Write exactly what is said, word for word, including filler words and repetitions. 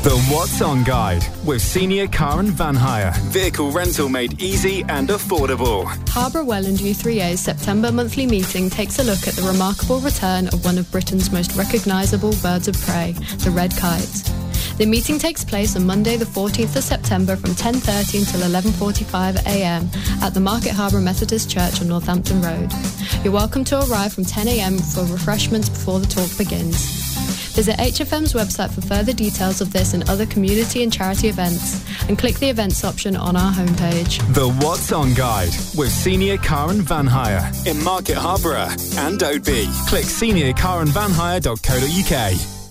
The What's On Guide with Senior Car and Van Hire. Vehicle rental made easy and affordable. Harbour Welland U three A's September monthly meeting takes a look at the remarkable return of one of Britain's most recognisable birds of prey, the red kite. The meeting takes place on Monday the fourteenth of September from ten thirty until eleven forty-five a m at the Market Harbour Methodist Church on Northampton Road. You're welcome to arrive from ten a m for refreshments before the talk begins. Visit H F M's website for further details of this and other community and charity events, and click the events option on our homepage. The What's On Guide with Senior Car and Van Hire in Market Harborough and Oadby. Click senior car and van hire dot co dot uk.